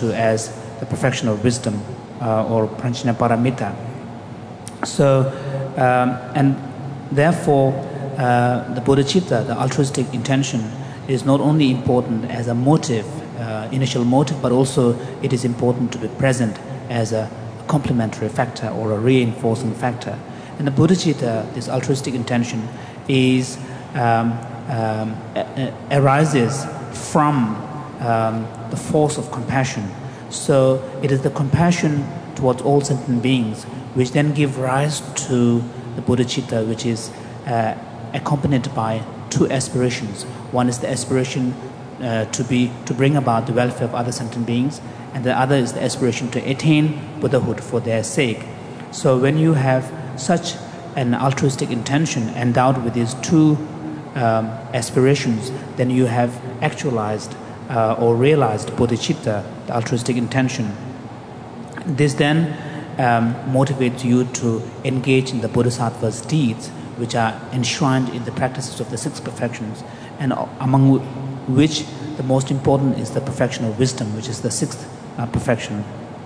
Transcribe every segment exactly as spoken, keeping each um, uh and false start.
to as the perfection of wisdom uh, or Pranchana Paramita. So, um, and therefore, uh, the bodhicitta, the altruistic intention, is not only important as a motive, uh, initial motive, but also it is important to be present as a complementary factor or a reinforcing factor. And the bodhicitta, this altruistic intention, is um, um, arises from um, the force of compassion. So it is the compassion towards all sentient beings which then give rise to the bodhicitta, which is uh, accompanied by two aspirations. One is the aspiration uh, to be to bring about the welfare of other sentient beings, and the other is the aspiration to attain Buddhahood for their sake. So when you have such an altruistic intention endowed with these two um, aspirations, then you have actualized uh, or realized bodhicitta, the altruistic intention. This then um, motivates you to engage in the bodhisattva's deeds, which are enshrined in the practices of the six perfections, and among which the most important is the perfection of wisdom, which is the sixth uh, perfection.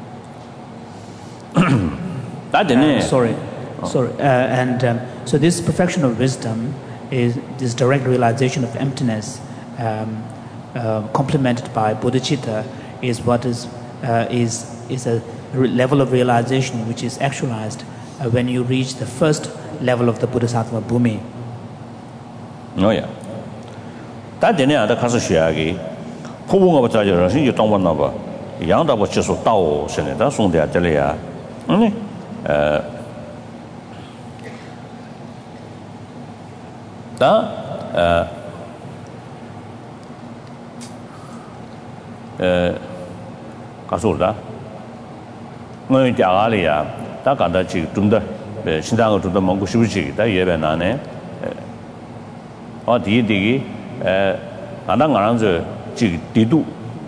uh, sorry, sorry. Uh, and um, so this perfection of wisdom is this direct realization of emptiness, um, uh, complemented by bodhicitta, is what is uh, is is a level of realization which is actualized uh, when you reach the first level of the bodhisattva bhumi. Oh yeah. That didn't have the Kasashagi. Who was the Russian? You don't want to know. Young was just a Tao, Senator, from the Atelia. Only that Kasulda. No, in Jagalia, Takadachi, Tunda, Shindago to the Mongushuji, that Yebenane, or Digi, Anangaranzo, Didu.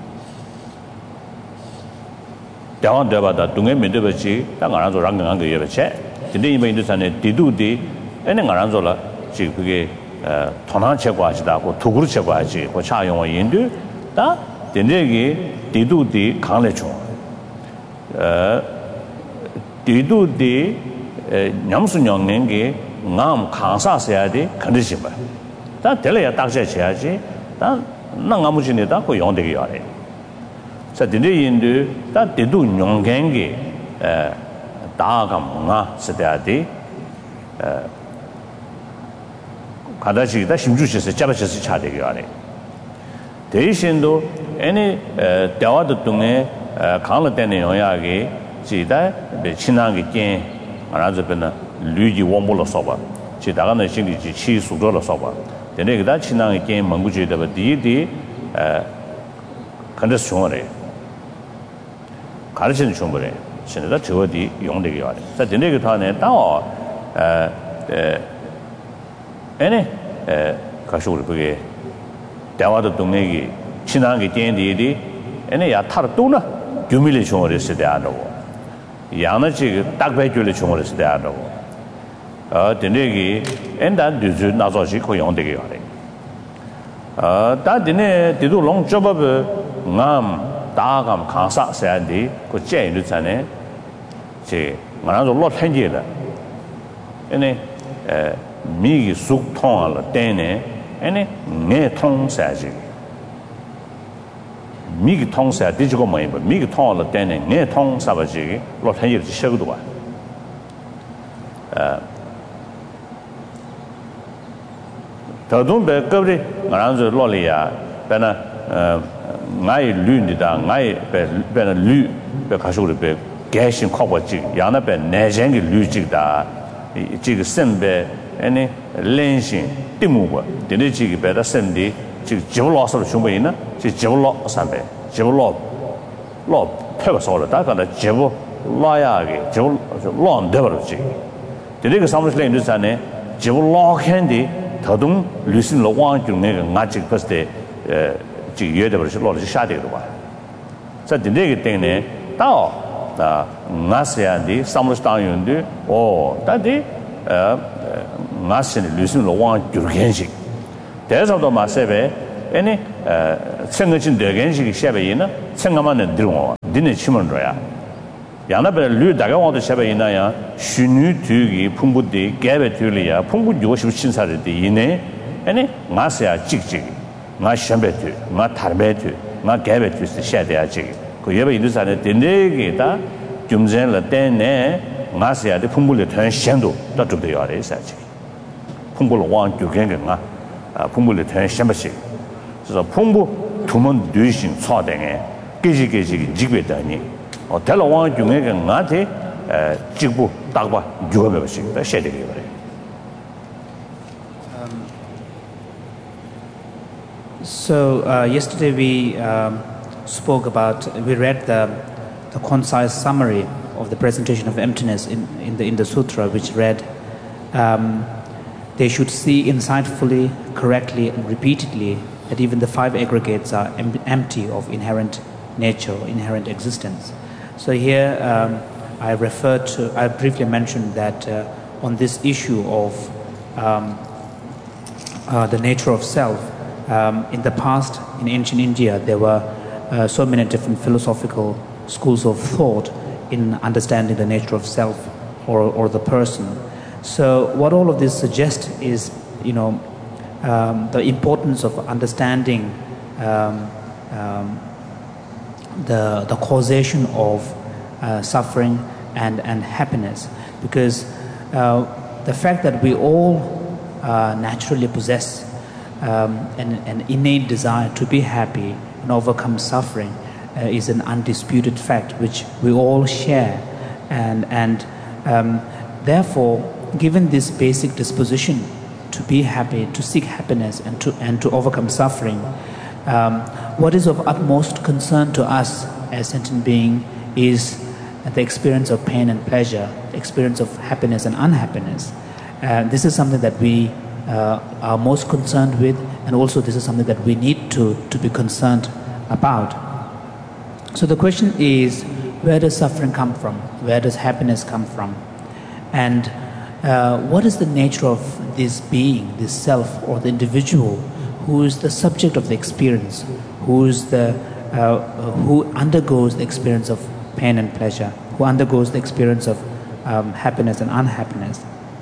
Down there, that Dunga Medevachi, Tangaranzo Ranganga Yevache, the name in the Sane, Didu di, and Angaranzola, Chipke, Tonan Chekwachi, or Tugur Chekwachi, or Chayon Yendu, that the Negi, Didu di Kanlecho. Didu di Nyamsun Yongi, Nam Kansa Seadi, condition. That Delia Taxa Chaji, that Nangamuchinita, who yon the yard. So the Indu, that they do Yongangi, Dagam, Sadiadi, Kadachi, that Shimjush, the Chabachas Chadi. The Ishindo, any Dawad Tunge, Kala Deni Oyagi, Chida, the Chinangi King, Arazapena, Luigi Wombola Soba, Chitagana Shingi, Chi Sudola Soba. The next that Chinangi King, Manguchi, the deity, Condestionary. Carson Chumbere, Senator Chodi, Yong the Yard. Such a negative tower, any Kashur Puge, Dawada Dumegi, Chinangi Tendi, any Tartuna, humiliation or is the other. Yanachi, Dagbeculation is the other. The Negi, and that do Nazoshi Koyon the Yard. That dinner did do long job of Nam. Dagam Kansa Sandy, could change the Sane, say, Manado lot Hangela. Any me soup tall, Dane, any ne tongue saji. Mig tongue said, digital mine, but mig tall, Dane, ne tongue savaji, lot Hangel to show the one. Tadumbe, Gobri, Mananzo Lolia, Bena. Ngai lun da ngai be be lu be ka shu be ge xin kho bo ji yang na be ne zhen ge lu ji da ji ge sen be ani len xin ti mu bo de ne ji ge be da sen di ji ji lo so shu be na ji ji lo san be ji lo lo pe ba so le da ga da ji lo ya ge ji lo de ba ji de ne ge sam le ni san ne ji lo khan di ta dong lu xin lo wang ju ne ge nga ji pas de year the version of Shadi. So the negative thing, Tao, Nasia, the Samus Town, or that day, Nasin, Lucin, one Jurgensi. There's of the Masebe, any Sengachin Dergenshi Shabayina, Sengaman and Drum, Dinner Chimandra. Yanaba Lu Dagawa the Shabayina, Shunu Tugi, Pumbudi, Gabetulia, Pumbu Yoshi Chinsarity, Ine, any Masia Chik, Ma Shambetu, Ma Tarbetu, Ma Gabetus, the Shadia Chik. Coyeva Indusana Denegata, Jumzen La Dene, Masia, the Pumbuli turn Shando, not to be your research. Pumbul want to Ganga, Pumbuli turn Shambashi. So Pumbu, Tumon Dushin, Sodenge, Gizi Gizi, Jibetani, or tell one to make a Nati, Jibu, Dagba, Jugabashi, the Shady. So uh, yesterday we um, spoke about, we read the, the concise summary of the presentation of emptiness in, in, the, in the sutra, which read, um, they should see insightfully, correctly and repeatedly that even the five aggregates are em empty of inherent nature, inherent existence. So here um, I referred to, I briefly mentioned that uh, on this issue of um, uh, the nature of self, Um, in the past, in ancient India, there were uh, so many different philosophical schools of thought in understanding the nature of self or, or the person. So what all of this suggests is, you know, um, the importance of understanding um, um, the, the causation of uh, suffering and, and happiness. Because uh, the fact that we all uh, naturally possess Um, an, an innate desire to be happy and overcome suffering uh, is an undisputed fact which we all share, and and um, therefore, given this basic disposition to be happy, to seek happiness, and to and to overcome suffering, um, what is of utmost concern to us as sentient being is the experience of pain and pleasure, the experience of happiness and unhappiness. Uh, this is something that we Uh, are most concerned with, and also this is something that we need to, to be concerned about. So the question is, where does suffering come from? Where does happiness come from? And uh, what is the nature of this being, this self, or the individual who is the subject of the experience, who is the uh, who undergoes the experience of pain and pleasure, who undergoes the experience of um, happiness and unhappiness?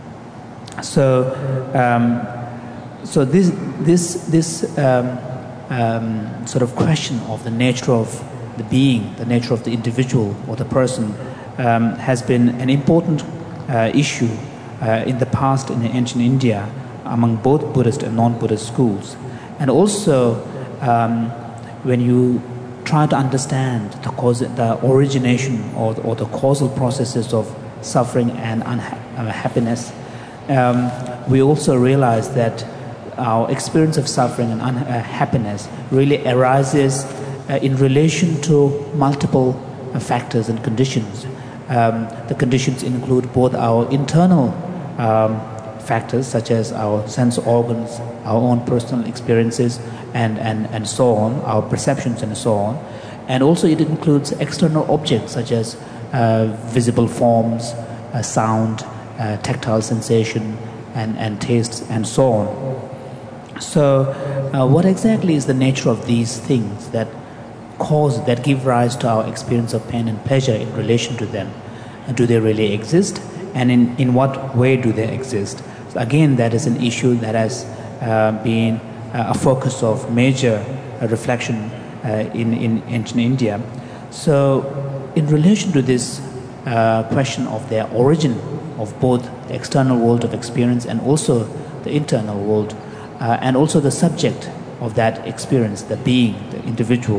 So, um, so this this this um, um, sort of question of the nature of the being, the nature of the individual or the person, um, has been an important uh, issue uh, in the past in ancient India among both Buddhist and non-Buddhist schools, and also um, when you try to understand the cause, the origination or or the causal processes of suffering and unhappiness. Um, we also realize that our experience of suffering and unhappiness really arises uh, in relation to multiple uh, factors and conditions. Um, the conditions include both our internal um, factors, such as our sense organs, our own personal experiences, and, and, and so on, our perceptions and so on. And also it includes external objects, such as uh, visible forms, uh, sound, Uh, tactile sensation and, and tastes and so on. So uh, what exactly is the nature of these things that cause, that give rise to our experience of pain and pleasure in relation to them? And do they really exist? And in, in what way do they exist? So again, that is an issue that has uh, been uh, a focus of major uh, reflection uh, in, in ancient India. So in relation to this uh, question of their origin, of both the external world of experience and also the internal world, uh, and also the subject of that experience, the being, the individual.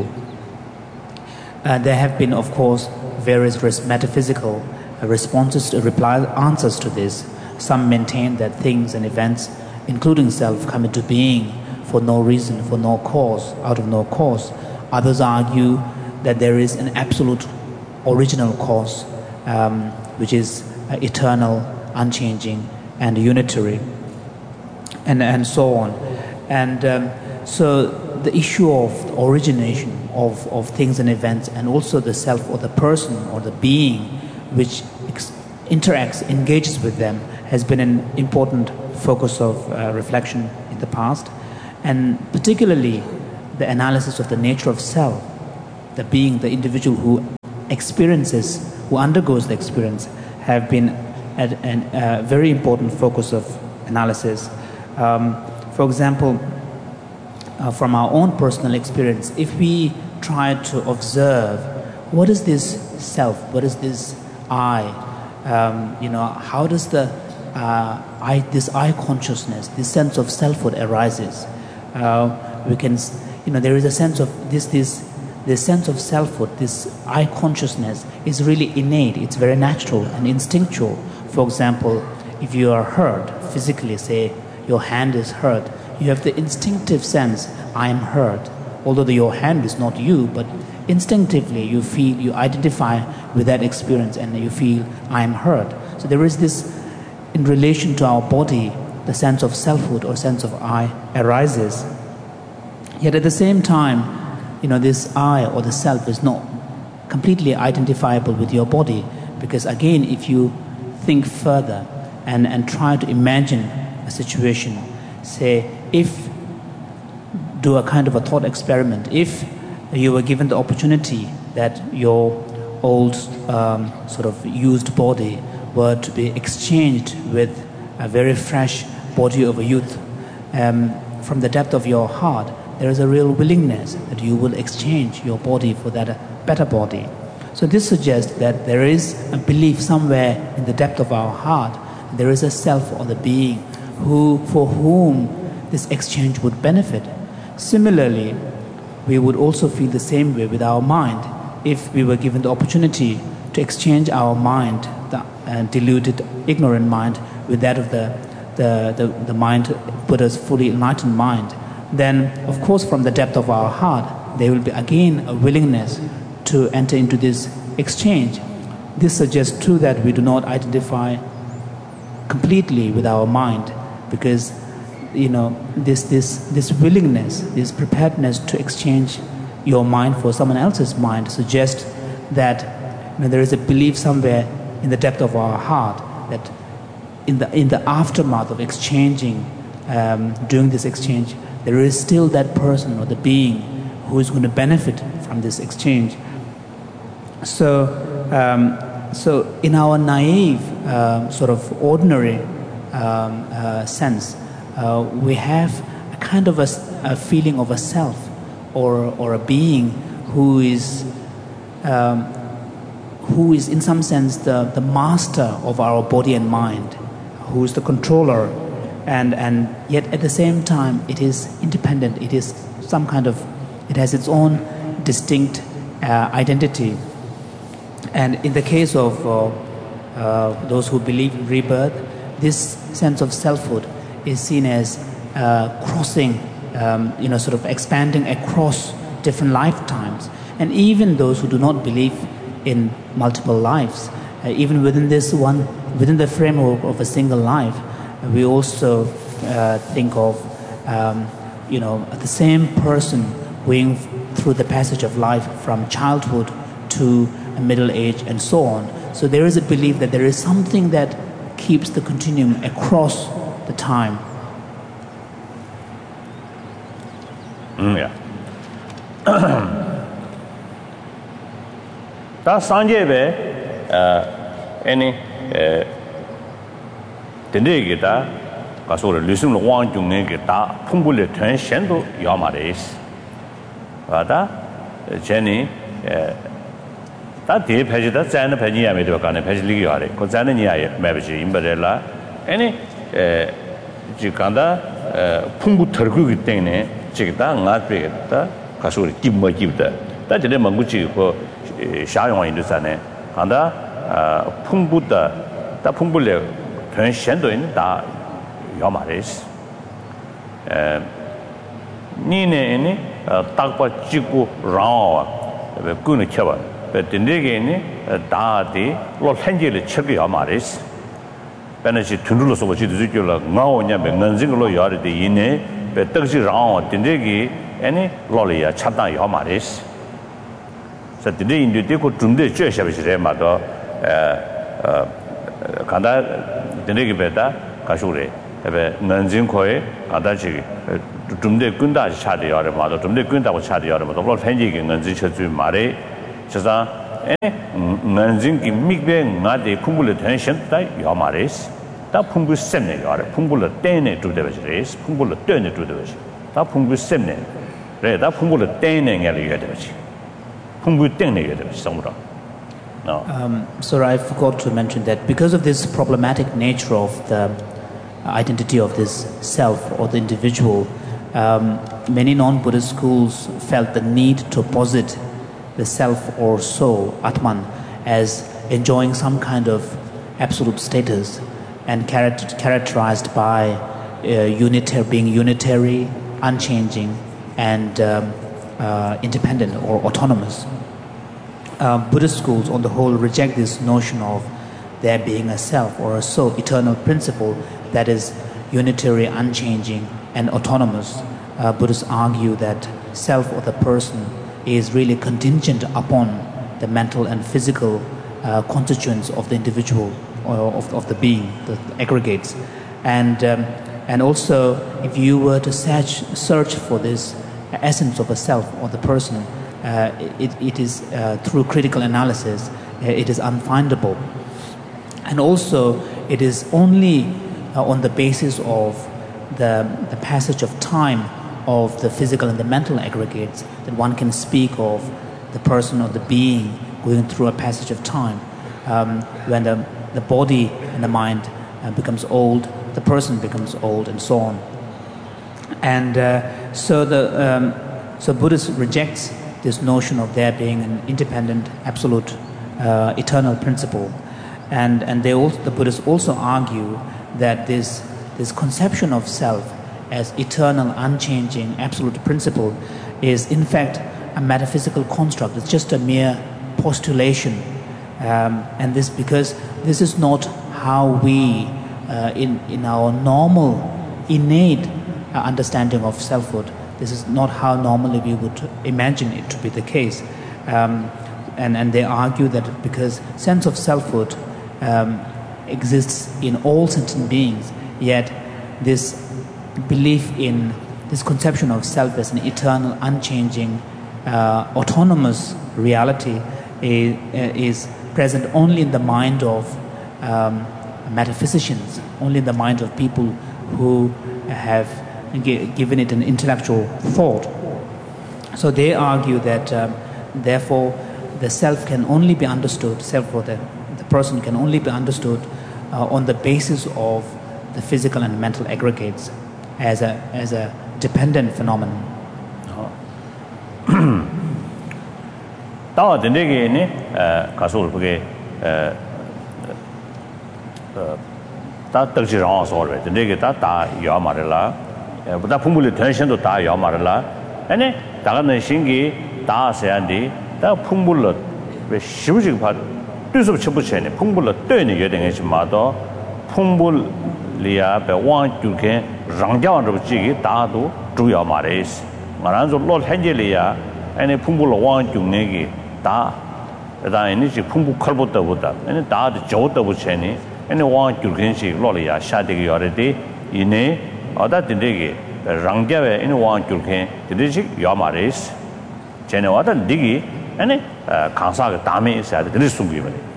Uh, there have been, of course, various metaphysical responses, to reply, answers to this. Some maintain that things and events, including self, come into being for no reason, for no cause, out of no cause. Others argue that there is an absolute original cause, um, which is Uh, eternal, unchanging, and unitary, and and so on. And um, so the issue of the origination of, of things and events, and also the self or the person or the being which ex- interacts, engages with them, has been an important focus of uh, reflection in the past. And particularly the analysis of the nature of self, the being, the individual who experiences, who undergoes the experience, have been a uh, very important focus of analysis. Um, for example, uh, from our own personal experience, if we try to observe what is this self, what is this I, um, you know, how does the uh, I, this I consciousness, this sense of selfhood arises? Uh, we can, you know, there is a sense of this, this, this sense of selfhood, this I consciousness is really innate. It's very natural and instinctual. For example, if you are hurt physically, say your hand is hurt, you have the instinctive sense, I am hurt. Although the, your hand is not you, but instinctively you feel, you identify with that experience and you feel, I am hurt. So there is this, in relation to our body, the sense of selfhood or sense of I arises. Yet at the same time, you know, this I or the self is not completely identifiable with your body, because again, if you think further and, and try to imagine a situation, say, if, do a kind of a thought experiment, if you were given the opportunity that your old um, sort of used body were to be exchanged with a very fresh body of a youth, um, from the depth of your heart, there is a real willingness that you will exchange your body for that uh, better body. So this suggests that there is a belief somewhere in the depth of our heart, there is a self or the being who, for whom this exchange would benefit. Similarly, we would also feel the same way with our mind if we were given the opportunity to exchange our mind, the uh, deluded, ignorant mind, with that of the, the, the, the mind, Buddha's fully enlightened mind. Then, of course, from the depth of our heart, there will be again a willingness to enter into this exchange. This suggests too that we do not identify completely with our mind, because you know this this this willingness, this preparedness to exchange your mind for someone else's mind suggests that you know, there is a belief somewhere in the depth of our heart that in the in the aftermath of exchanging, um, doing this exchange, there is still that person or the being who is going to benefit from this exchange. So, um, so in our naive, uh, sort of ordinary um, uh, sense, uh, we have a kind of a, a feeling of a self or or a being who is um, who is in some sense the, the master of our body and mind, who is the controller, and and yet at the same time it is independent. It is some kind of, it has its own distinct uh, identity. And in the case of uh, uh, those who believe in rebirth, this sense of selfhood is seen as uh, crossing, um, you know, sort of expanding across different lifetimes. And even those who do not believe in multiple lives, uh, even within this one, within the framework of a single life, uh, we also uh, think of, um, you know, the same person going through the passage of life from childhood to middle age and so on. So there is a belief that there is something that keeps the continuum across the time. Mm, yeah. Da sanje be any dende da ka so le lusim lo wang jung ne ge da phung bu le twen shen do ya ma de wa da jenny 다 대패지다 자는 패지야 메도 간에 패지리기 하래. 그 자는 이야에 매버지 임버렐라. 아니 에 지간다 풍부 털고기 때문에 지금다 나베겠다. 가서 김뭐 집다. 다들 먹고지 그 샤용인도 자네. 간다 풍부다 다 풍부래 전 현도 있는 다 요마레스. 에 니네니 딱바 찍고 라와 왜 꾸는 켜봐. But the negeni daadi lo hanjele chege amaris. Benachi tundulo so chi duzukula ngaonya be nganjing lo yare de ine be tagji rao tindegi any lolia chata yamaris. So the day in the deco tunde cheshabire mado uh kanda the negi beta kashure ebe nanjin khoe adachi dumde gunda chade yore ma do dumde gunda ko chade yore ma do lo phenji ge nanjin cheju mare chasa e nanjin ki mikbe ngade phungul tension ta yo mares ta phungul semne yore phungul tene tu de bes phungul tene tu de bes ta phungul semne re ta phungul tene ngale yore de bes phungul tene yore de bes samura. No. Um, sir, I forgot to mention that because of this problematic nature of the identity of this self or the individual, um, many non-Buddhist schools felt the need to posit the self or soul, Atman, as enjoying some kind of absolute status and character- characterized by uh, unitary, being unitary, unchanging, and um, uh, independent or autonomous. Uh, Buddhist schools on the whole reject this notion of there being a self or a soul, eternal principle that is unitary, unchanging, and autonomous. Uh, Buddhists argue that self or the person is really contingent upon the mental and physical uh, constituents of the individual or of, of the being, the aggregates. And, um, and also, if you were to search, search for this essence of a self or the person, Uh, it, it is uh, through critical analysis, uh, it is unfindable. And also, it is only uh, on the basis of the, the passage of time of the physical and the mental aggregates that one can speak of the person or the being going through a passage of time. Um, when the, the body and the mind uh, becomes old, the person becomes old, and so on. And uh, so, the, um, so Buddhists rejects this notion of there being an independent, absolute, uh, eternal principle. And, and they also, the Buddhists also argue that this, this conception of self as eternal, unchanging, absolute principle is in fact a metaphysical construct. It's just a mere postulation. Um, and this because this is not how we, uh, in, in our normal, innate uh, understanding of selfhood, this is not how normally we would imagine it to be the case. Um, and, and they argue that because sense of selfhood um, exists in all sentient beings, yet this belief in this conception of self as an eternal, unchanging, uh, autonomous reality is, is present only in the mind of um, metaphysicians, only in the mind of people who have given it an intellectual thought. So they argue that um, therefore the self can only be understood, self or the, the person can only be understood uh, on the basis of the physical and mental aggregates as a, as a dependent phenomenon. Tawa dendege ne kasul buge ta takji rang sorbe dendege ta ta ya marela buda phumul tension to ta ya marela ane daga ne singi ta seandi ta phumul be shibuji pa tusu chibu chene phumul de ne ye denge ma do phumul liya be wang ju ke rang jang ro ji gi ta do zhu ya ma re ngaran zo lo hen je liya ane phumul wang ju ne gi da da ini ji phumbu khalbo da boda ane da de jo da bu chene ane wang ju gen shi lo liya sha de gi yore de ine ada de ge rang ja we ine wang ju gen de ji ya ma re chene wa da digi ane kansa ge da me sa de su gi bale.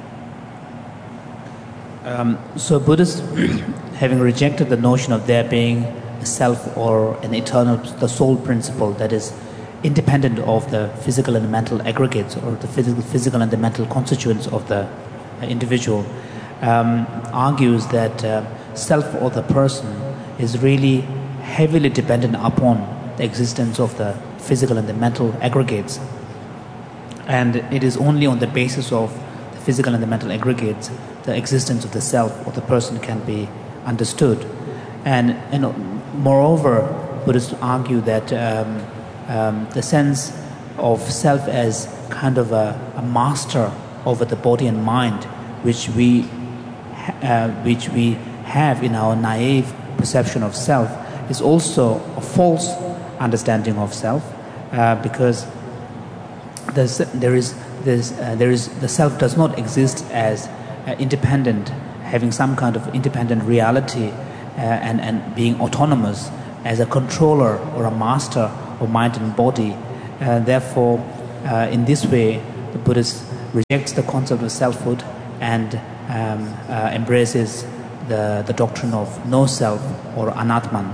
Um, so Buddhists, having rejected the notion of there being a self or an eternal, the soul principle that is independent of the physical and mental aggregates or the physical, physical and the mental constituents of the uh, individual, um, argues that uh, self or the person is really heavily dependent upon the existence of the physical and the mental aggregates. And it is only on the basis of the physical and the mental aggregates the existence of the self or the person can be understood. And, and moreover, Buddhists argue that um, um, the sense of self as kind of a, a master over the body and mind, which we, uh, which we have in our naive perception of self, is also a false understanding of self, uh, because there's, there is, there's, uh, there is, the self does not exist as Uh, independent, having some kind of independent reality and, and being autonomous as a controller or a master of mind and body. Uh, therefore, uh, in this way, the Buddhist rejects the concept of selfhood and um, uh, embraces the, the doctrine of no self or anatman.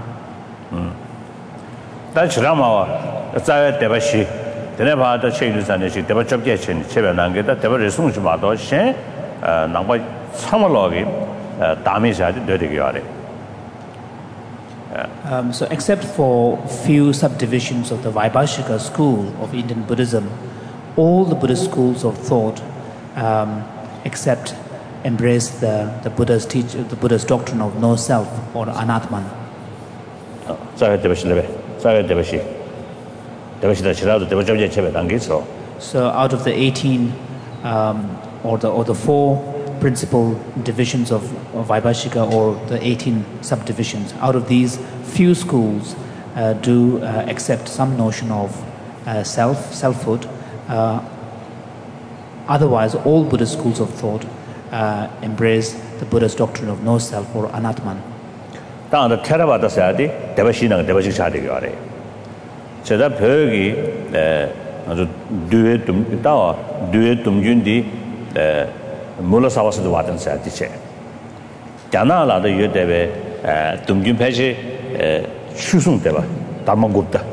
That's Rama, that's a devashi. The never the changes and she never jumped yet, she never get that never resumes about us, she, Namba Samalogi, Dami said, dirty yard. Um, so, except for few subdivisions of the Vaibhashika school of Indian Buddhism, all the Buddhist schools of thought, um, except embrace the, the Buddha's teach, the Buddha's doctrine of no self or anatman. So, out of the eighteen um, or the or the four principal divisions of, of Vaibhashika, or the eighteen subdivisions, out of these, few schools uh, do uh, accept some notion of uh, self, selfhood. Uh, otherwise, all Buddhist schools of thought uh, embrace the Buddha's doctrine of no self or anatman. Down the Theravada side, Devashina, Devashika. So that Pergi, do it to do it to Mundi. Mula Savas the Watan said, Jana la the Yudeve, Tungjun Peji, Shusung Deva, Damagupta.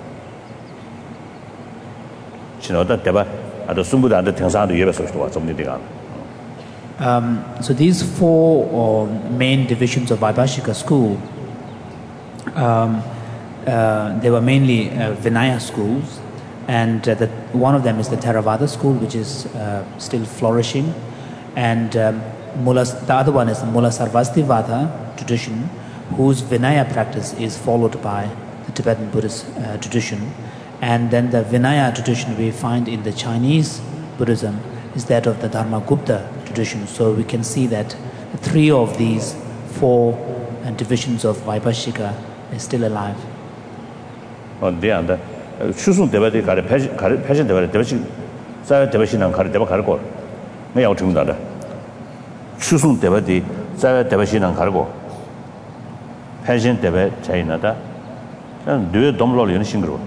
She know that Deva at the Sumbuda and the Tansan to Yevas was something. Um, so these four uh, main divisions of Vaibhashika school, um, uh, they were mainly uh, Vinaya schools, and uh, the, one of them is the Theravada school, which is uh, still flourishing. And um, Mula, the other one is the Mula Sarvastivada tradition, whose Vinaya practice is followed by the Tibetan Buddhist uh, tradition. And then the Vinaya tradition we find in the Chinese Buddhism is that of the Dharmagupta tradition. So we can see that three of these four uh, divisions of Vaibhashika is still alive. On the other, Shusung Devati got a passion devati, Devashin and Karadeva Kargo. May I tell that? Shusung Devati, Zaya Devashin and Cargo. Passion Devet, China, and do a domlo in Shingro.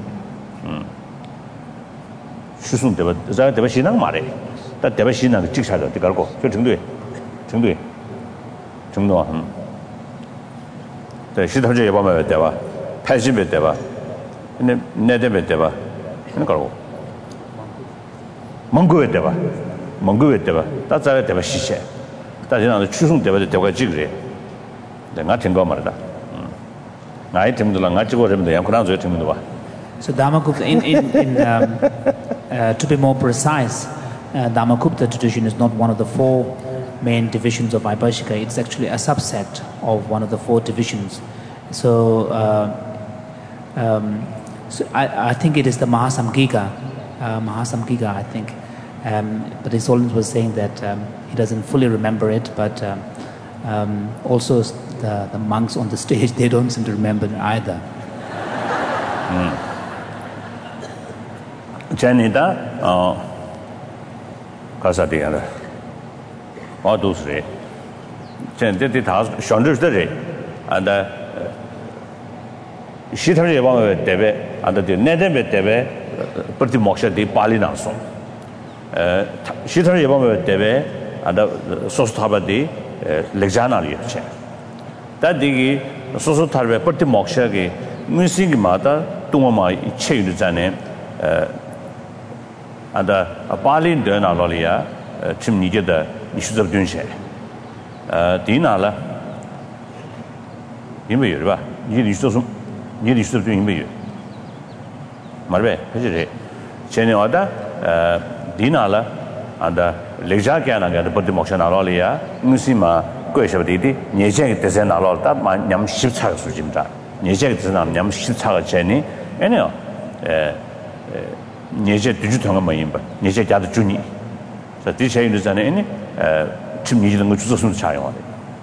Shusung Devat, Zaya Devashin and Mare. That Devashin and Chicks the Cargo. Chungdu, Chungdu, Chungdo. The Shitaji Obama Deva, Passion Deva, Nedebe Deva, and Cargo. Mongo Deva. Mongo Deva, that's a Deva Shisha. That's another Chusung Deva Deva Jigre. The Natin Gomarda. I think the Langacho, the Yankuranzo Timua. So, Dharmagupta, in, in, in, um, uh, to be more precise, uh, Dharmagupta tradition is not one of the four main divisions of Vaibhashika. It's actually a subset of one of the four divisions. So, uh, um, so I, I think it is the Mahasamgika, uh, Mahasamgika, I think. Um, but His Holiness was saying that um, he doesn't fully remember it, but um, um, also the, the monks on the stage, they don't seem to remember it either. Janita, Kasadiana, all those re. Jan did it house, Shonders the re, and Shitari Wanga Debe, and the Nedebe Debe, pretty moksha de Palinaso. Shitari Wanga Debe, and the Sostabadi, Lexana Liache. That digi, Sosotarve, pretty moksha, missing mother, Tumama, change the name. And a Balin Dana Lolia, Tim needed the issues of Dunshe. Dinala Imba, you used to you used to do Imba. Marbe, Cheni Oda, Dinala, and the Lejakan and the Bodimotion Alolia, Musima, Gueshavidi, Nijek Dezen Alota, my Yam Shipsa Sujimta, Nijek Zenam Yam Shipsa Jenny, anyhow. Nietzsche digital Mayimba, Nietzsche got Juni. So this is an any to me the child.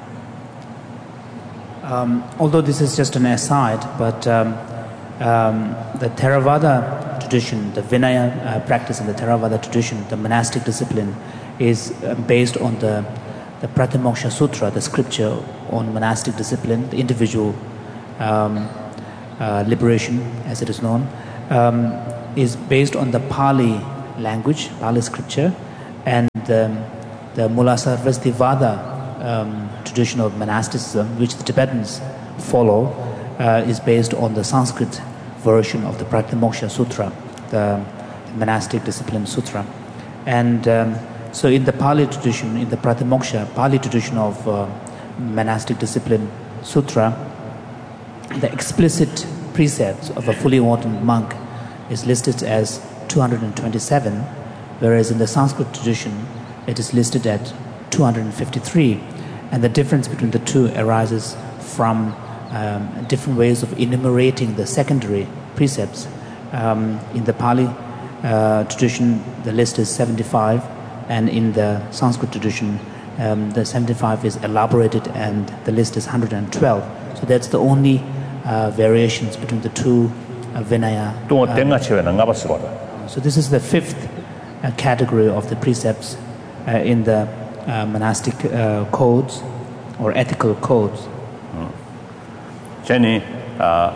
Um, although this is just an aside, but um, um, the Theravada tradition, the Vinaya uh, practice in the Theravada tradition, the monastic discipline, is uh, based on the the Pratimoksha Sutra, the scripture on monastic discipline, the individual um, uh, liberation, as it is known, um, is based on the Pali language, Pali scripture, and um, the Mulasarvastivada um, tradition of monasticism, which the Tibetans follow, uh, is based on the Sanskrit version of the Pratimoksha Sutra, the monastic discipline sutra. And um, so in the Pali tradition, in the Pratimoksha, Pali tradition of uh, monastic discipline sutra, the explicit precepts of a fully ordained monk is listed as two hundred twenty-seven, whereas in the Sanskrit tradition, it is listed at two hundred fifty-three. And the difference between the two arises from um, different ways of enumerating the secondary precepts. Um, in the Pali uh, tradition, the list is seventy-five, and in the Sanskrit tradition, um, the seventy-five is elaborated and the list is one hundred twelve. So that's the only uh, variations between the two uh, Vinaya. Uh, so this is the fifth uh, category of the precepts uh, in the uh, monastic uh, codes or ethical codes. Jenny, uh,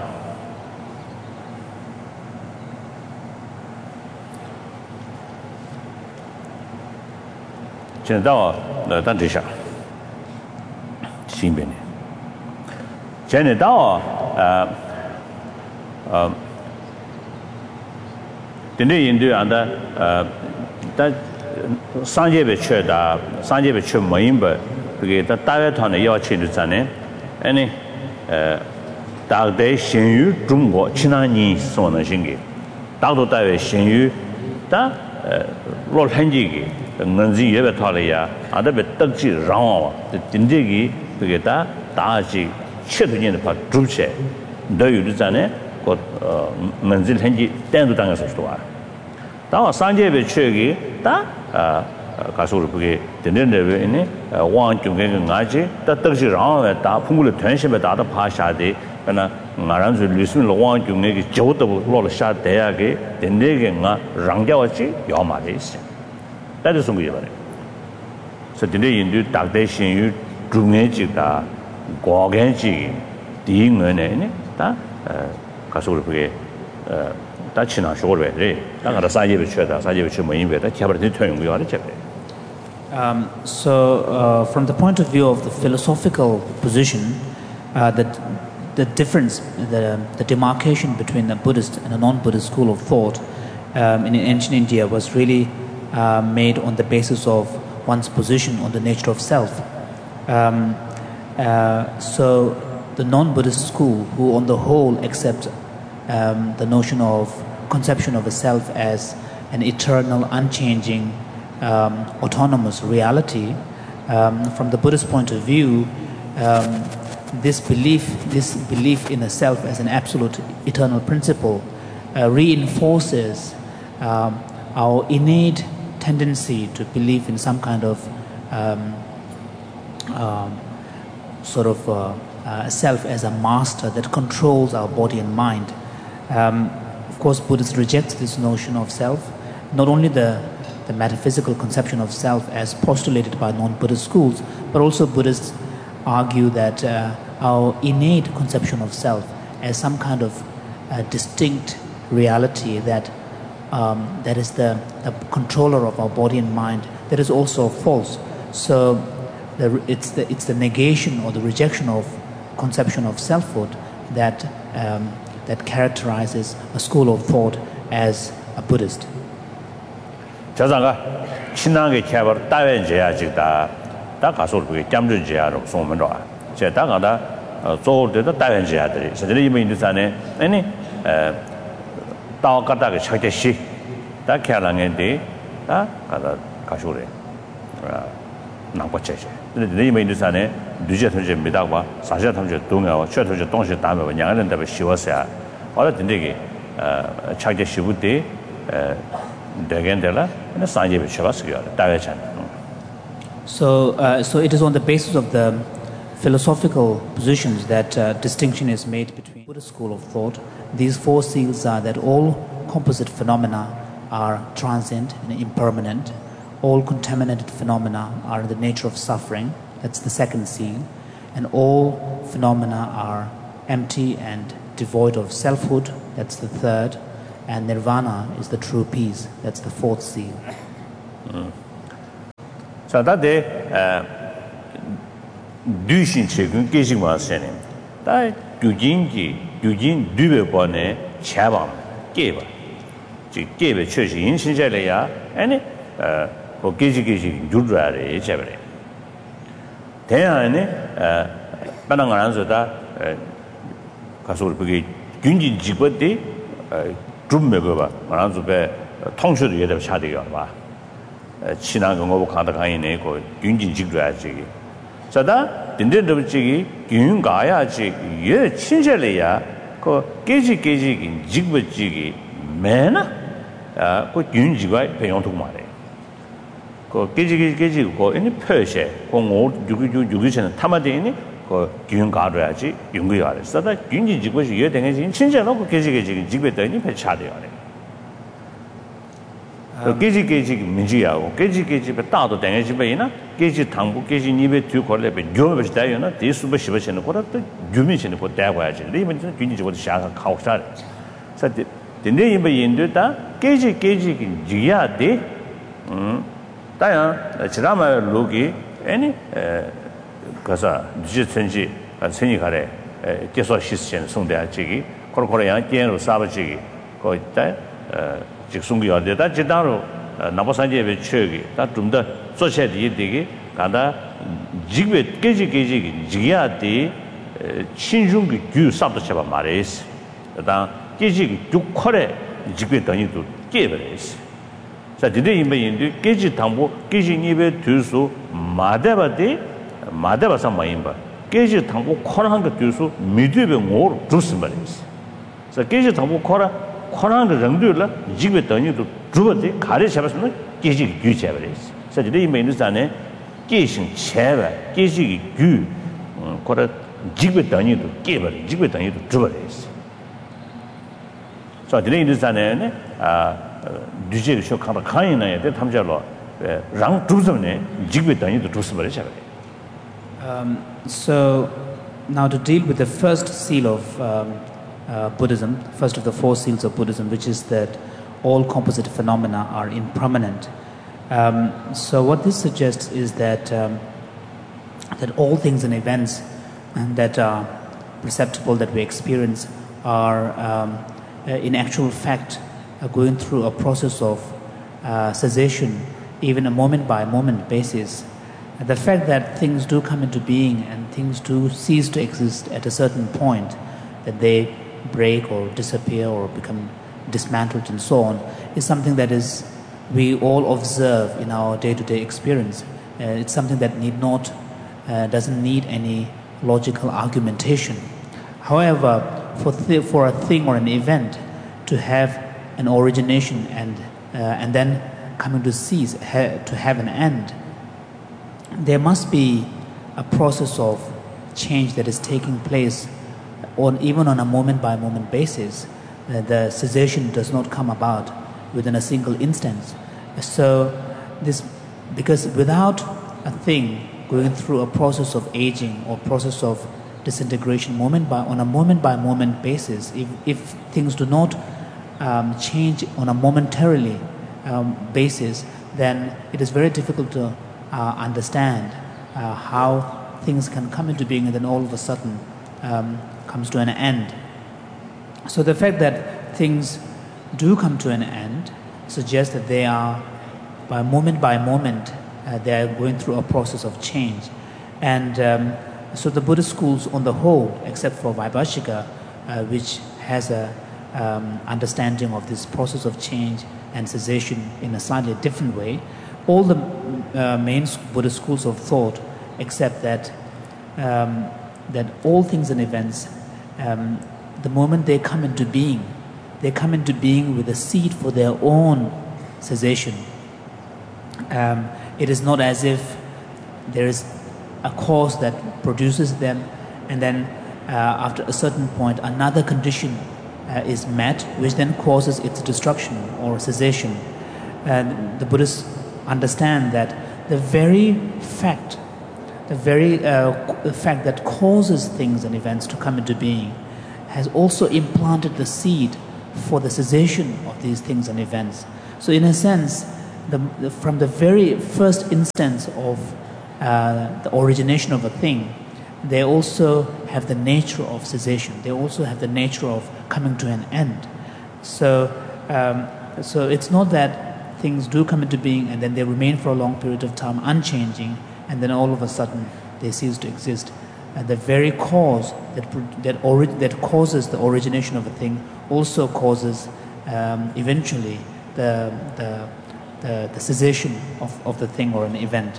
Jenny, Dao, the Dantisha, Simbini. Jenny Dao, uh, um, the new India and the that Sanje Cheda, Sanje Chumoimba, because the Taiwan Yaw Chin Zane, any Dag Day Shin Yu, Jumbo, Chinani, Sona Jingi, Dado Dai Shin Yu, Da Lord Henjigi, Nanzi Evatalia, and the Betagji Ram, the Dindigi, Pigeta, Daji, Chetin Pat Druche, Do you Zane, got Manzil Henji, ten to Tangas Store. Now Sanje Chegi, Da Kasur Pugi, the Nende in one to get Naji, that Taji Ram, Da Pungul tension, but other Pasha de, and Naranzu Lusun, the one to make Jota Lord Shad Deage, the Negan Rangawachi, Yomadis. That is something about it. So today you do Dagdation, you drew Nejita, Goganji, Ding and that Kasur Pugi. Dachina shortway, the Saji Saji that Cabernet turn we are check. Um, so, uh, from the point of view of the philosophical position, uh, that the difference, the, the demarcation between the Buddhist and a non-Buddhist school of thought um, in ancient India was really uh, made on the basis of one's position on the nature of self. Um, uh, so, the non-Buddhist school, who on the whole accept um, the notion of conception of a self as an eternal, unchanging, Um, autonomous reality, um, from the Buddhist point of view, um, this belief, this belief in a self as an absolute eternal principle, uh, reinforces um, our innate tendency to believe in some kind of um, um, sort of uh, uh, self as a master that controls our body and mind. Um, of course, Buddhists reject this notion of self. Not only the the metaphysical conception of self as postulated by non-Buddhist schools, but also Buddhists argue that uh, our innate conception of self as some kind of uh, distinct reality that um, that is the, the controller of our body and mind, that is also false. So the, it's the it's the negation or the rejection of conception of selfhood that um, that characterizes a school of thought as a Buddhist. 자자가 신앙의 개발 따윈 제야직다 다 가서 그 잠주 제야로 소문도 제 다가다 조르도 따윈 제야들이 사실은 이미 인도산에 아니 에 다가다가 착대시 다 캐랑인데 다 가다 가쇼래 아 나빠체제 근데 이미 인도산에 뉴제 통제 미다과 사실 통제 동아와 최 통제 동시 다음에 양하는 데에 쉬었어야 어느 된데게 어 착대시부터 에 So, uh, so it is on the basis of the philosophical positions that uh, distinction is made between Buddhist school of thought. These four seals are that all composite phenomena are transient and impermanent. All contaminated phenomena are in the nature of suffering. That's the second seal. and all phenomena are empty and devoid of selfhood. That's the third. And nirvana is the true peace. That's the fourth seal. Mm. So that the Dushin Chigun Gishing was saying that Dujinji, Dujin Dubebone, Chabam, gave she gave a church in Sinjalia, and for Gishi Gishi, Judra, Chabere. Then, Pananganza, Castle Brigade, Gunji Jibati, Drummegova, Maranzupe, Tongshu, the other Shadiga. Chinang Kandakaine, Gunji Jigdraji. So that the Nidji, Gungaya Jig, ye Chinjalia, ko Gigi Gigi in Jigbajigi, Mena, ko Gunjigai, Payontumare. Ko Gigi Gigi go any Persia, Kong old Jugisan Tamadini, ko Gungadraji, Yungiari. So that Gunji Jigwaji, ye then in Chinjano, Gigi Gigi, Jigbetani, Pechadiari. Gigi Gigi Minjia, Gigi Gigi, but Tado Dangajibina, Gigi Tambu, Gigi Nibe, two Corlebe, Jovish Diana, this Super Shivish and Kota, Jumission for Dawaj, even Gigi was Shaka Kausar. So the name in Duta, Gigi Gigi Gia de Diana, Chirama Lugi, any Casa, Jitsenji, and Senikare, Jesso Shishan, Sunda Chigi, Corcorean, General Savachigi, go that. Jixungi or the Jidaro, Nabosanje Churgi, that room the social digi, Ganda Jigbet, Gigi Gigi, Gia de Chinjungi, you Sabachava Mares, the Gigi, do corre, Jigbet on you to give it. So today in the Gigi Tambo, Gigi Nive Tusu, Madeva de Madeva Samaimba, Gigi Tambo Koranga Tusu, Midibe more Drusimaris. So Gigi Tambo Kora. 코로나를 정도라 지금 더니도 주버데 가래 잡았으면 계시 규제버리스. 그래서 이 메뉴산에 계신 제발 계시 규 코라 지금 더니도 깨버리 지금 더니도 주버리스. 그래서 이 메뉴산에 아 뒤제 쇼카가 가이나야 돼 탐자로 랑 주스네 지금 더니도 주스버리 잡아요. Um so now to deal with the first seal of um, Uh, Buddhism, first of the four seals of Buddhism, which is that all composite phenomena are impermanent. Um, so what this suggests is that um, that all things and events and that are perceptible, that we experience, are um, uh, in actual fact uh, going through a process of uh, cessation, even a moment-by-moment basis. And the fact that things do come into being and things do cease to exist at a certain point, that they break or disappear or become dismantled and so on, is something that is we all observe in our day-to-day experience. Uh, it's something that need not uh, doesn't need any logical argumentation. However, for th- for a thing or an event to have an origination and uh, and then coming to cease, ha- to have an end, there must be a process of change that is taking place. On even on a moment-by-moment basis, uh, the cessation does not come about within a single instance. So, this because without a thing going through a process of aging or process of disintegration, moment by on a moment-by-moment basis, if if things do not um, change on a momentarily um, basis, then it is very difficult to uh, understand uh, how things can come into being and then all of a sudden. Um, comes to an end. So the fact that things do come to an end suggests that they are, by moment by moment, uh, they are going through a process of change. And um, so the Buddhist schools on the whole, except for Vaibhashika, uh, which has a um, understanding of this process of change and cessation in a slightly different way, all the uh, main Buddhist schools of thought accept that um, that all things and events, um, the moment they come into being, they come into being with a seed for their own cessation. Um, it is not as if there is a cause that produces them and then uh, after a certain point another condition uh, is met which then causes its destruction or cessation. And the Buddhists understand that the very fact the very uh, the fact that causes things and events to come into being has also implanted the seed for the cessation of these things and events. So in a sense, the, the, from the very first instance of uh, the origination of a thing, they also have the nature of cessation. They also have the nature of coming to an end. So, um, so it's not that things do come into being and then they remain for a long period of time unchanging, and then all of a sudden they cease to exist. And the very cause that that, ori- that causes the origination of a thing also causes um, eventually the, the the the cessation of, of the thing or an event.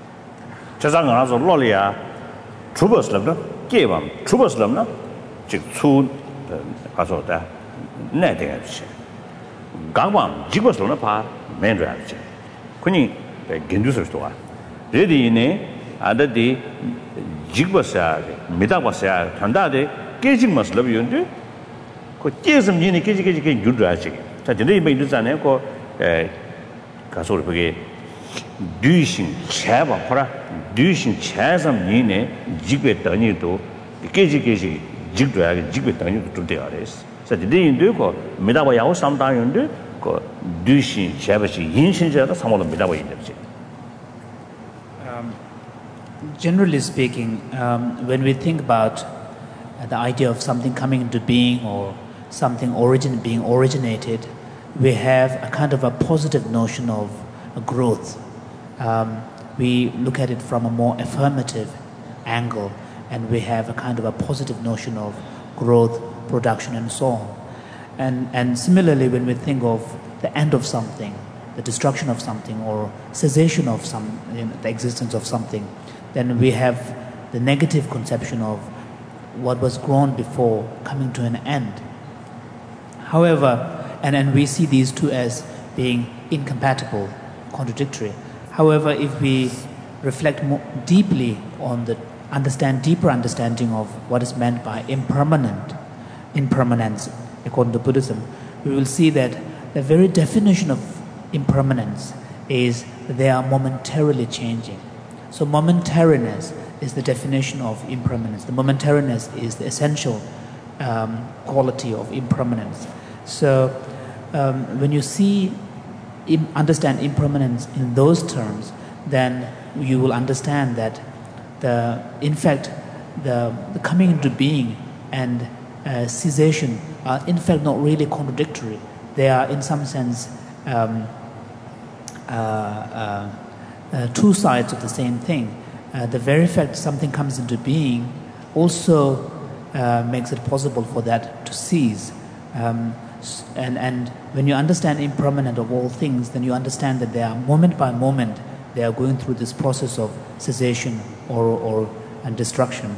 Truboslam, Gavam, Truboslam, Chick Tsun, Azota, Netting, Gawam, Jigoslapa, Mandrach. Queen, the Ginduser store. Ready in a other day, Jigbosa, Midawasa, Tandade, Gaging must love you and do. Could tear some unique Gaging good drashing. Such a day made this an echo, Castle. Duishin Chava, Duishin Chasam Nine, Jigwet Danito, the Kaji Kaji, Jigdrag, Jigwet Danito to the artist. Such a day in Duco, Midaway, sometime in Duco, Duishin Chavashi, Yinshin, some of the Midaway in um, Generally speaking, um, when we think about uh, the idea of something coming into being or something origin being originated, we have a kind of a positive notion of a growth. Um, we look at it from a more affirmative angle, and we have a kind of a positive notion of growth, production, and so on. And, and similarly, when we think of the end of something, the destruction of something, or cessation of some, you know, the existence of something, then we have the negative conception of what was grown before coming to an end. However, and, and we see these two as being incompatible, contradictory. However, if we reflect more deeply on the understand deeper understanding of what is meant by impermanent, impermanence, according to Buddhism, we will see that the very definition of impermanence is that they are momentarily changing. So momentariness is the definition of impermanence. The momentariness is the essential um, quality of impermanence. So um, when you see understand impermanence in those terms, then you will understand that the in fact the, the coming into being and uh, cessation are in fact not really contradictory. They are in some sense um, uh, uh, uh, two sides of the same thing. Uh, the very fact something comes into being also uh, makes it possible for that to cease. Um, And, and when you understand impermanent of all things, then you understand that they are moment by moment, they are going through this process of cessation or, or and destruction.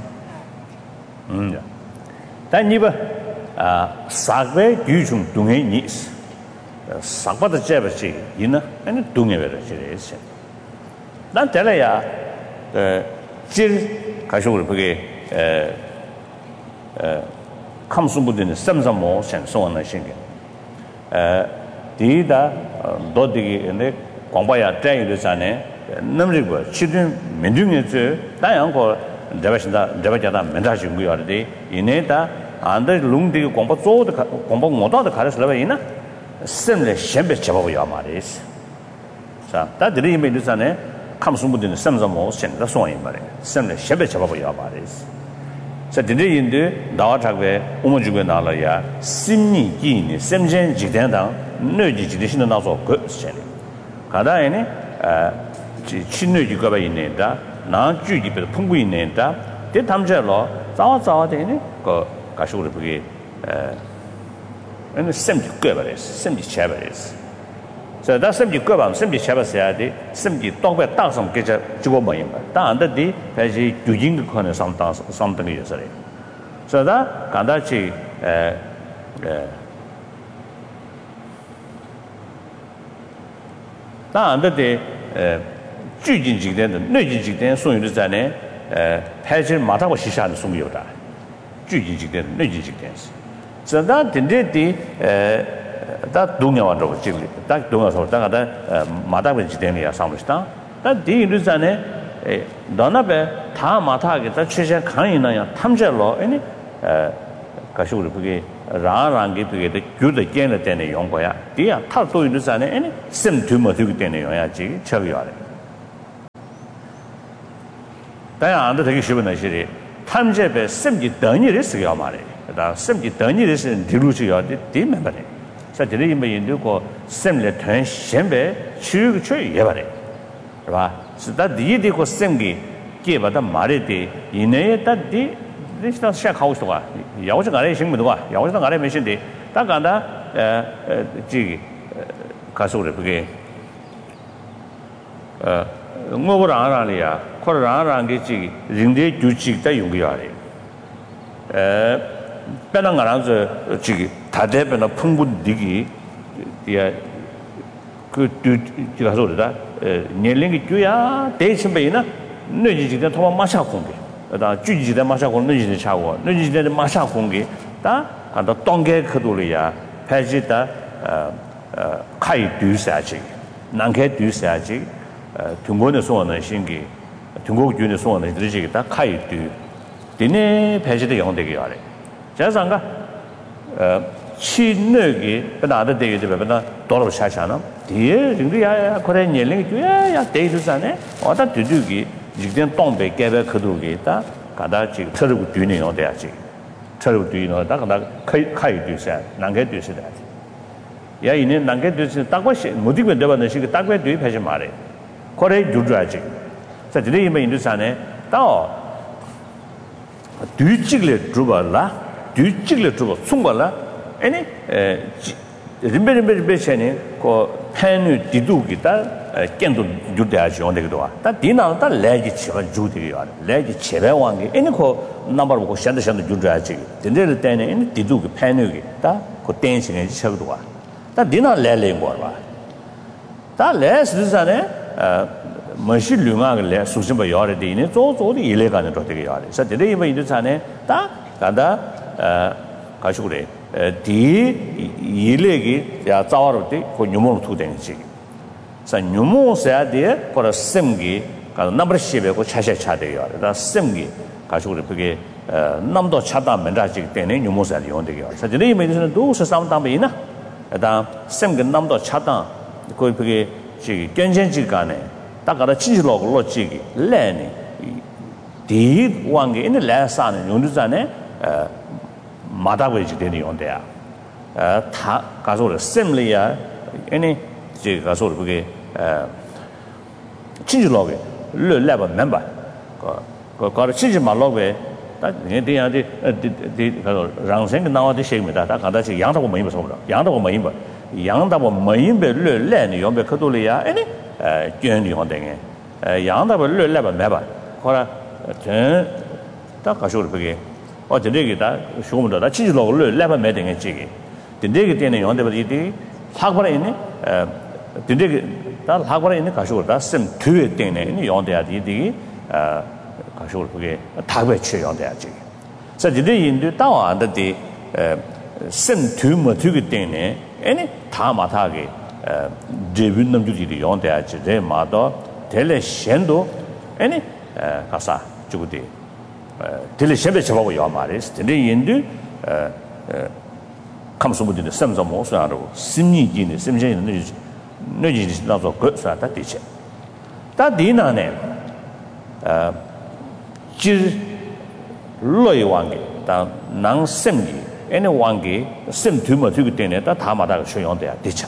Then you Sagwe, Yujum, Dunga Nis, Sabbat Jevachi, Yina, and Dunga Veris. Then Telaya, the Jil Kashur comes within some more and so on. I think. The Dodi and the Kwambaya tell you the Sane, number children, Mendung, Dianco, Devashada, Devajada, Mendashim, we are the day, Ineta, and the Lundi Kwampo, the Kwampo Moda, the Karas Lavina, similar Shembe Chabawamaris. So that the name is Sane comes within some more and the so in Mary, similar Shembe Chabawamaris. So today in the Dawatagwe, Umujuganalaya, Simni Gini, Semjen Jitenda, Nerdy tradition and also good selling. Kadaine, Chinu Jugaba in Nenda, Nan Judy Pungu in Nenda, the Tamjelo, Zawa Zawa, go Kashur Brigade, and the Semji Governes, Semji Chaveris. So that's Semji Govan, Semji Chavasiadi, Semji Dogba Dawson Gaja Jugomayim, down the day, as you doing the corner sometimes something yesterday. So that Kandachi, down the day, Jujin Jigden, Nujin Jigden, soon you done, Pajin Matawa Shishan Sumyoda, Jujin Jigden, Nujin Jigdens. So that indeed, that doing our dog, that doing us, that Madame Jidenia Samstan, that deal is an 너나베 다 마타게 다 최신 강이나야 탐제로 아니 에 가시고 그게 라랑게 그게 교도 깨는 때는 용거야 뒤야 탈도 있는 산에 아니 심 두면 되기 때문에 용야지 저기야 다야 안도 되게 쉬운 것이 탐제배 심지等于 쓰여 말해 다 심지等于 是 뒤로지야 뒤면 말해 자 들이 뭐 인도고 심le 전 신배 추 추 예발해 是吧是的第一个심기 개바다 말에디 이내에 따디 리스타 시작하고 있어가 야오지 가래 신문도가 야오지 가래 메신데 딱 간다 에 지 가서를 그게 어 뭐보라 알아리야 코라라는 게 지 링대 규칙다 용기야래 에 빼는 거라서 지 다대변의 풍부디기 예 그 가서다年龄 교야 대신배이나 너지지가 도마 마샤 공개 다 주지지다 마샤 공 너지지 차고 너지지다 마샤 공개 다 간다 동계 그돌이야 패지다 어어 카이 뒤사지 난게 뒤사지 중국의 소원의 신기 중국 주의 소원의 들으시겠다 카이 뒤 디네 패지다 영되게 하래 자상가 어 치느기 나도 되게 되면 돌아 샤샤나 뒤에 링리야 그래 년龄 교야 대주산에 어다 두두기 지금 동배 개배 그도기다 가다 지금 처르고 뒤는 어디야지 처르고 뒤는 다 가다 카이 카이 뒤사 난게 뒤시다 야 이는 난게 뒤시 딱과시 모두가 되는 시기 딱과 뒤에 패지 말해 그래 주주야지 자 뒤에 이면 인도산에 또 뒤찍을 주발라 뒤찍을 주고 숨발라 아니 에 림베림베베체니 그 팬이 디두기다 깬도 주대하지 온데기도 다 디나다 레지 치가 주대요 레지 제배왕이 아니 그 넘버 보고 샌드 샌드 주대하지 근데 때는 아니 디두기 팬이 다그 댄싱에 치고도 와다 디나 레레인 거봐다 레스르산에 어 머시 류마가 레 수심바 요래 되네 조조도 일레가는 또 되게 요래 그래서 되게 이번 인도산에 다 간다 어 가시고 그래 디 일레기 야 자와로데 그 뉴몬 투den지 자 뉴몬사데 거라 심기 가 넘버 십에 그 차셔 차대요 다 심기 가지고 그게 남도 차다 면다지 때문에 뉴몬사 이용되게 요 사실 이 메디스는 도서 상담이나 다 심기 남도 차다 그 그게 지 견전지 간에 딱가다 진실로 지기 레니 디 왕게 있는 레사는 용두산에 마다고지 되는 용대야 다 가서 심리야 아니 제 가서 그게 진실로게 레벨 멤버 그 거를 진실 말로게 다 내대야지 디 가서 랑생 나와도 시입니다 다 가다지 양다고 뭐 임버 소라 양다고 뭐 임버 양다고 뭐 임버 레레니 용배 그돌이야 아니 에 견이 혼댕에 에 양다고 레레 멤버 거라 전다 가서 그게 어 저기다 쇼문다 진실로 레벨 매등에 지기 근데 때는 용대버디 학벌에 있네 에 근데 다 학벌에 있는 가시고다 쌤 뒤에 때는 용대야지 이디 아 가시고 그게 답에 취해 용대야지 그래서 이제 인도 따와한데 쌤 뒤에 뒤에 때는 아니 다 마타게 에 데뷔 남주들이 용대야지 제 마도 텔레 셴도 아니 에 가사 주고디 텔레 셴베 잡고 요 말이스 근데 인도 에 감소부들의 쌤서 모습으로 심리기는 심리는 느지 느지 나서 그사다 되지 다 디나네 어 지 로이 왕게 다 낭심기 애네 왕게 심 두머 두기 때문에 다 다마다 쇼용돼야 되자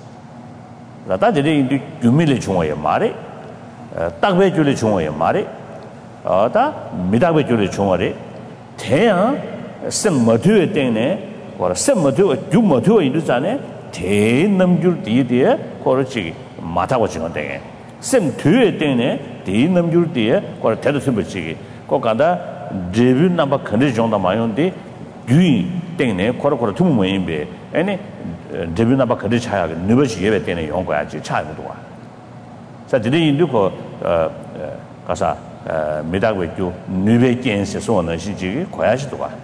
나다들이 인도 유밀의 중앙에 말에 딱배 줄의 중앙에 말에 어다 미다배 줄의 중앙에 태양 심 머두에 때문에 거라 셈모도 주모도 이르잖아요. 대남줄 뒤에 거르지 마타고 지는데 셈 뒤에 때문에 대남줄 뒤에 거라 대도 셈버지기 거가다 데뷔 넘버 컨디 정도 마요인데 유이 때문에 거라 거라 좀 모임be 아니 데뷔 넘버 컨디 차야 너버지 예배 때문에 용 거야지 차이도 와. 자 드리 인도 어 가사 미다고죠. 누베 겐세 소는 시지 거야지도 와.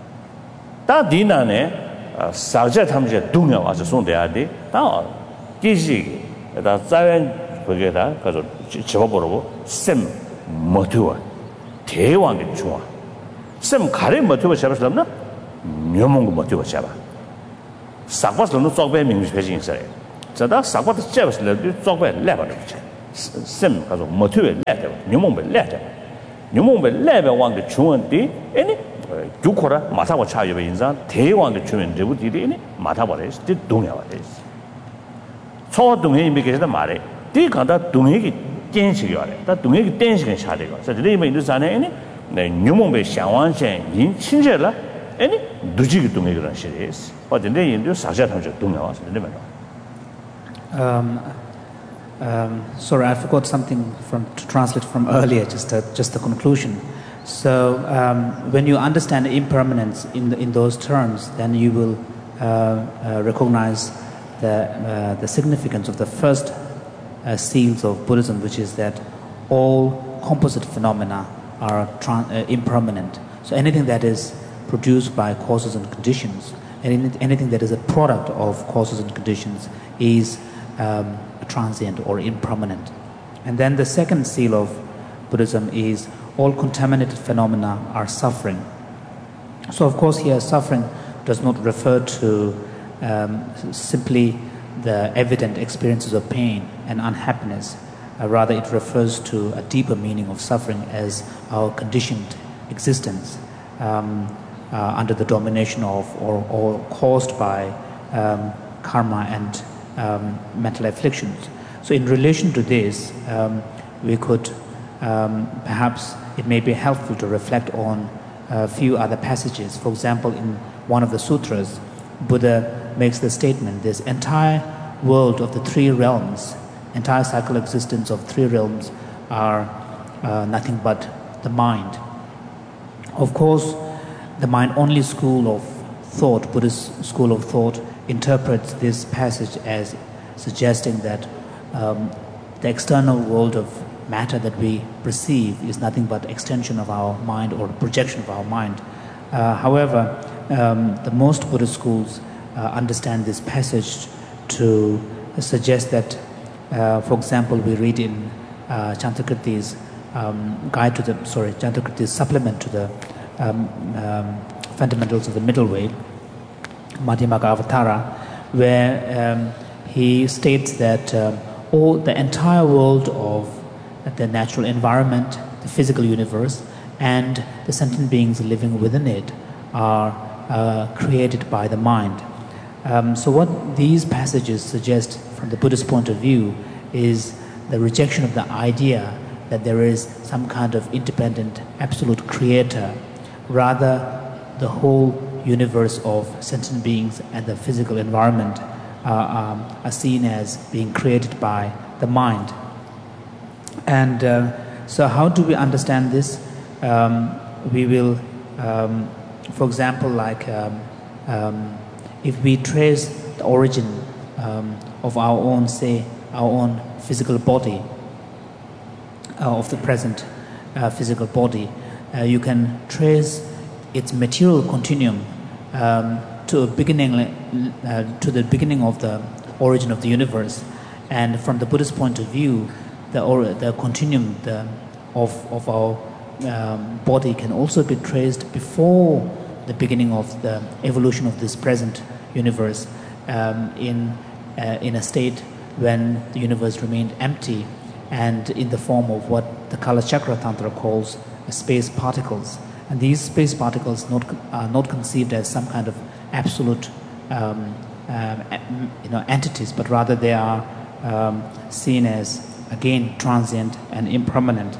다 디나네 사제 탐제 동요 와서 손대야지 다 기지 다 자연 거기다 가서 집어보고 셈 motua 대왕의 중화 쌤 가래 motua 샤바스람나 묘몽고 motua 샤바 사과스는 쪽배 민주 회진 있어요 자다 사과도 째버스를 쪽배 레버를 붙여 쌤 가서 motua 레버 묘몽배 레버 묘몽배 레버 왕의 중원디 아니 두코라 마타고 차여배 인상 대왕의 중원 레부디리 마타버레스 디 동야와데스 초 동행이 미게다 말해 디 간다 동행이 땡식이 와래 다 동행이 땡식은 샤대가 그래서 이미 인도산에 네 뉴몽배 상완생 인 친절라 아니 두지기 동행이란 시리스 어딘데 인도 사자탐적 동야와서 되면 um um sorry I forgot something from to translate from earlier just a, just the conclusion. So um, when you understand impermanence in the, in those terms, then you will uh, uh, recognize the uh, the significance of the first uh, seals of Buddhism, which is that all composite phenomena are tran- uh, impermanent. So anything that is produced by causes and conditions, any, anything that is a product of causes and conditions, is um, transient or impermanent. And then the second seal of Buddhism is all contaminated phenomena are suffering. So of course here suffering does not refer to um, simply the evident experiences of pain and unhappiness. Uh, rather it refers to a deeper meaning of suffering as our conditioned existence um, uh, under the domination of or, or caused by um, karma and um, mental afflictions. So in relation to this, um, we could um, perhaps it may be helpful to reflect on a few other passages. For example, in one of the sutras, Buddha makes the statement, this entire world of the three realms, entire cycle existence of three realms are uh, nothing but the mind. Of course, the mind-only school of thought, Buddhist school of thought, interprets this passage as suggesting that um, the external world of matter that we perceive is nothing but extension of our mind or projection of our mind. Uh, however, um, the most Buddhist schools uh, understand this passage to suggest that, uh, for example, we read in uh, Chantakritti's um, guide to the, sorry, Chantakritti's supplement to the um, um, fundamentals of the middle way, Madhyamaka Avatara, where um, he states that um, all the entire world of the natural environment, the physical universe, and the sentient beings living within it are uh, created by the mind. Um, so what these passages suggest from the Buddhist point of view is the rejection of the idea that there is some kind of independent, absolute creator. Rather, the whole universe of sentient beings and the physical environment uh, um, are seen as being created by the mind. And uh, so how do we understand this? Um, we will, um, for example, like um, um, if we trace the origin um, of our own, say, our own physical body, uh, of the present uh, physical body, uh, you can trace its material continuum um, to a beginning, uh, to the beginning of the origin of the universe. And from the Buddhist point of view, the or the continuum the, of of our um, body can also be traced before the beginning of the evolution of this present universe, um, in uh, in a state when the universe remained empty, and in the form of what the Kalachakra Tantra calls space particles. And these space particles not are not conceived as some kind of absolute um, um, you know entities, but rather they are um, seen as, again, transient and impermanent.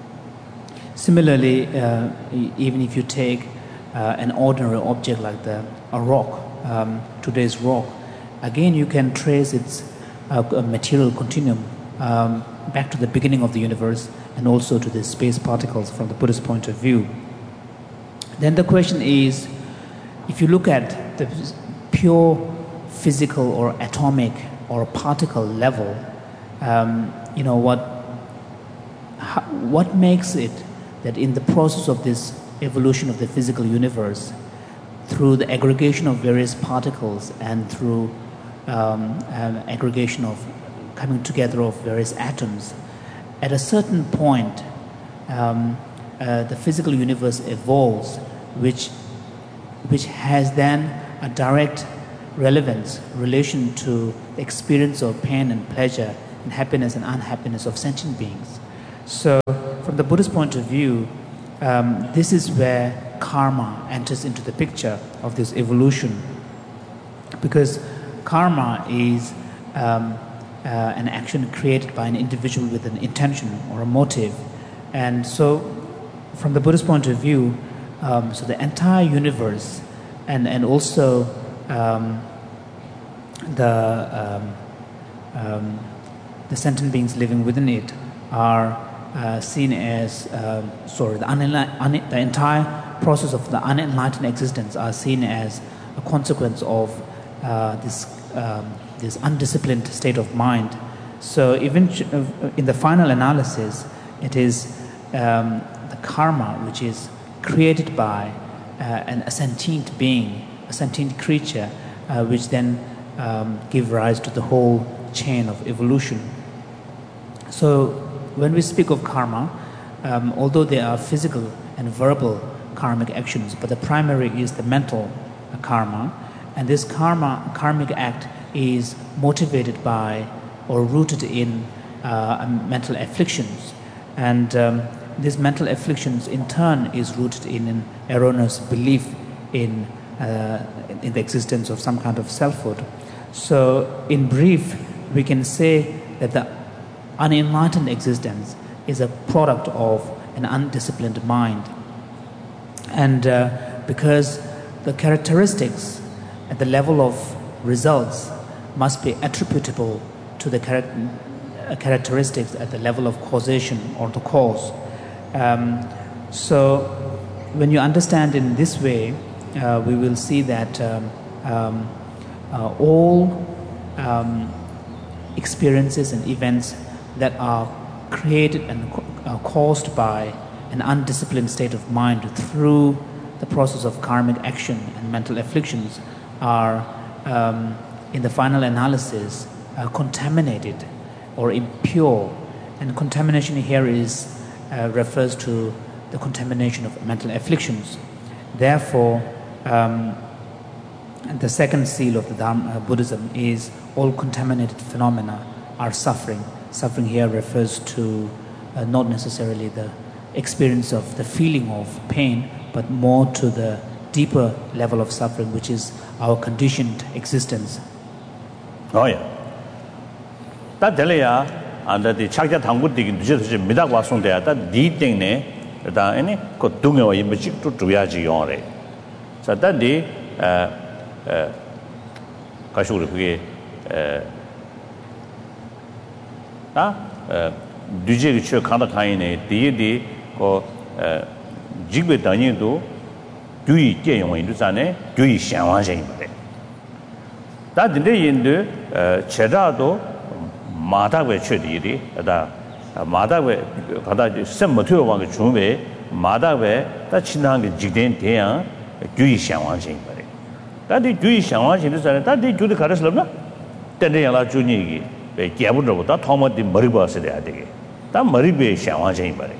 Similarly, uh, even if you take uh, an ordinary object like the a rock, um, today's rock, again you can trace its uh, material continuum um, back to the beginning of the universe and also to the space particles from the Buddhist point of view. Then the question is, if you look at the pure physical or atomic or particle level, um, you know, what, how, what makes it that in the process of this evolution of the physical universe, through the aggregation of various particles and through um, um, aggregation of coming together of various atoms, at a certain point, um, uh, the physical universe evolves, which, which has then a direct relevance, relation to the experience of pain and pleasure and happiness and unhappiness of sentient beings. So from the Buddhist point of view, um, this is where karma enters into the picture of this evolution, because karma is um, uh, an action created by an individual with an intention or a motive. And so from the Buddhist point of view, um, so the entire universe and, and also um, the, um, um, the sentient beings living within it are uh, seen as, uh, sorry, the, unenlight- un- the entire process of the unenlightened existence are seen as a consequence of uh, this, um, this undisciplined state of mind. So even in the final analysis, it is um, the karma which is created by uh, an, a sentient being, a sentient creature, uh, which then um, give rise to the whole chain of evolution. So when we speak of karma, um, although there are physical and verbal karmic actions, but the primary is the mental uh, karma, and this karma, karmic act is motivated by or rooted in uh, mental afflictions, and um, these mental afflictions in turn is rooted in an erroneous belief in, uh, in the existence of some kind of selfhood. So in brief, we can say that the unenlightened existence is a product of an undisciplined mind. And uh, because the characteristics at the level of results must be attributable to the char- characteristics at the level of causation or the cause. Um, so when you understand in this way, uh, we will see that um, um, uh, all um, experiences and events that are created and uh, caused by an undisciplined state of mind through the process of karmic action and mental afflictions are, um, in the final analysis, uh, contaminated or impure. And contamination here is uh, refers to the contamination of mental afflictions. Therefore, um, the second seal of the Dharma, uh, Buddhism is all contaminated phenomena are suffering. Suffering here refers to uh, not necessarily the experience of the feeling of pain, but more to the deeper level of suffering, which is our conditioned existence. Oh yeah. That delaya under the chakya thangu digin duje midak wasung de ta di ting ne da any ko dunga wa yimchi to tuya ji yon re. So that the uh uh kashu ge uh ta duje ge chö khanda khain ne di di ko jigbe danyin do gyui jie yong yin du san ne gyui xian wang xian ba de. Da de yin de che da do ma da we chö di di da ma da we ga da sem mo tyo wang ge chun we ma da we da chin dang ge jig den de yang gyui xian wang xian ba de. Da de gyui xian wang xian du san da de gyu de ka da slam na den de yang la ju ni ge be jie bu zhe da tao mo de mari ba se de de ge da mari be xian wang xian ba de.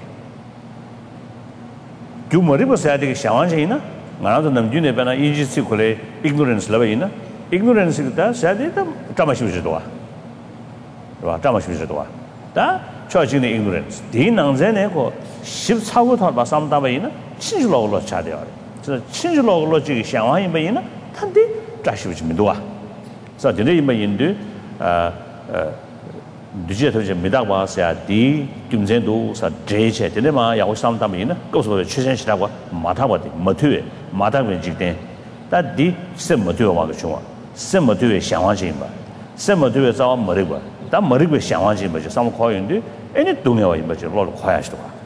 Gyu mari ba se de ge xian wang xian na ngana nam ju ne ba na yin ji si ko le ignorance la ba yin na ignorance da sa de da zha ma xu zhi duo是吧？这么学习多，但确实的 ignorance， 第能在那个习操过他把什么打败呢？亲戚老老掐掉的，这亲戚老老这个想法一没呢，他的这学习没多啊，所以这里一没印度，呃呃，这些东西没得话是啊，第竞争度是这些，这里嘛要什么打败呢？告诉我出现其他话，马他话的没退，马他问几点，但第什么对话个情况，什么对想法性吧，什么对找没得个。但没得个想法性嘛，就什么考验的，哎，你懂了嘛，就老是快下去的话。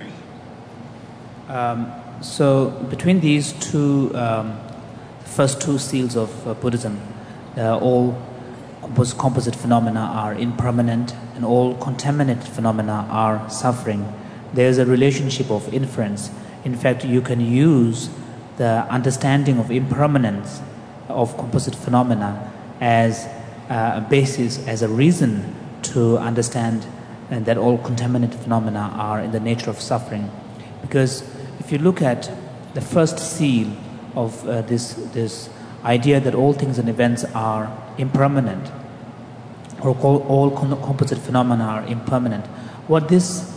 Um, so between these two, um, first two seals of uh, Buddhism, uh, all compos- composite phenomena are impermanent, and all contaminated phenomena are suffering. There is a relationship of inference. In fact, you can use the understanding of impermanence of composite phenomena as uh, a basis, as a reason to understand and that all contaminated phenomena are in the nature of suffering. Because if you look at the first seal of uh, this, this idea that all things and events are impermanent, or all composite phenomena are impermanent, what this